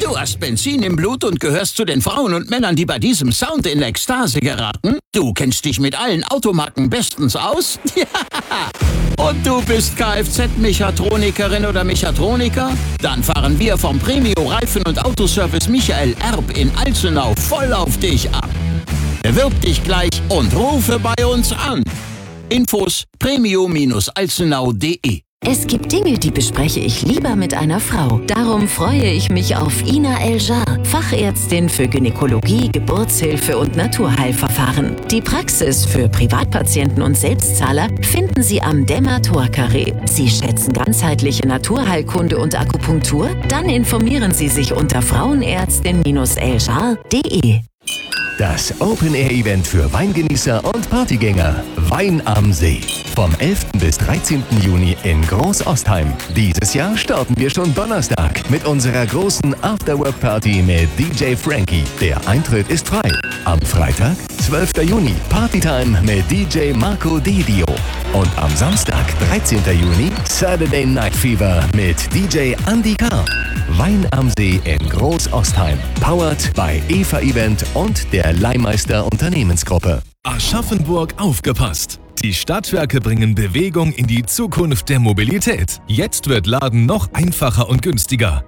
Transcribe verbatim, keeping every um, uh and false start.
Du hast Benzin im Blut und gehörst zu den Frauen und Männern, die bei diesem Sound in Ekstase geraten? Du kennst dich mit allen Automarken bestens aus? Ja! Und du bist Kfz-Mechatronikerin oder Mechatroniker? Dann fahren wir vom Premio Reifen- und Autoservice Michael Erb in Alzenau voll auf dich ab. Bewirb dich gleich und rufe bei uns an. Infos premio alzenau punkt de. Es gibt Dinge, die bespreche ich lieber mit einer Frau. Darum freue ich mich auf Ina El-Jar, Fachärztin für Gynäkologie, Geburtshilfe und Naturheilverfahren. Die Praxis für Privatpatienten und Selbstzahler finden Sie am Dämmer-Tor-Carré. Sie schätzen ganzheitliche Naturheilkunde und Akupunktur? Dann informieren Sie sich unter frauenärztin eljar punkt de. Das Open-Air-Event für Weingenießer und Partygänger. Wein am See. Vom elften bis dreizehnten Juni in Großostheim. Dieses Jahr starten wir schon Donnerstag mit unserer großen Afterwork-Party mit D J Frankie. Der Eintritt ist frei. Am Freitag, zwölften Juni, Partytime mit D J Marco Dedio. Und am Samstag, dreizehnten Juni, Saturday Night Fever mit D J Andy K. Wein am See in Großostheim. Powered bei Eva Event und der Leihmeister Unternehmensgruppe. Aschaffenburg aufgepasst! Die Stadtwerke bringen Bewegung in die Zukunft der Mobilität. Jetzt wird Laden noch einfacher und günstiger.